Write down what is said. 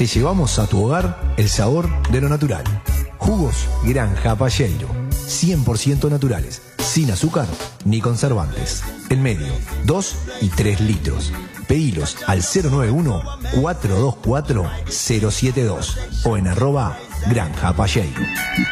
te llevamos a tu hogar el sabor de lo natural. Jugos Granja Palleiro, 100% naturales, sin azúcar ni conservantes. En medio, 2 y 3 litros. Pedilos al 091-424-072 o en @Granja Palleiro.